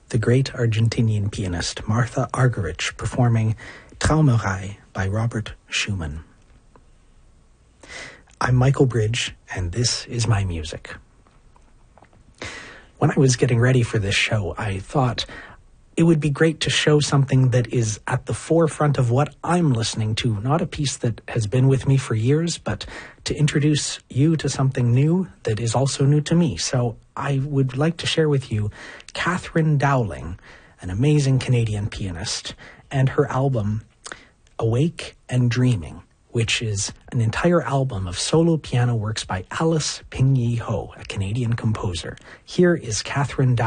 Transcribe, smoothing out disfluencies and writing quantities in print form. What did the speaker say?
the great Argentinian pianist Martha Argerich performing Traumerei by Robert Schumann. I'm Michael Bridge, and this is my music. When I was getting ready for this show, I thought it would be great to show something that is at the forefront of what I'm listening to, not a piece that has been with me for years, but to introduce you to something new that is also new to me. So I would like to share with you Catherine Dowling, an amazing Canadian pianist, and her album Awake and Dreaming, which is an entire album of solo piano works by Alice Ping Yee Ho, a Canadian composer. Here is Catherine Dowling.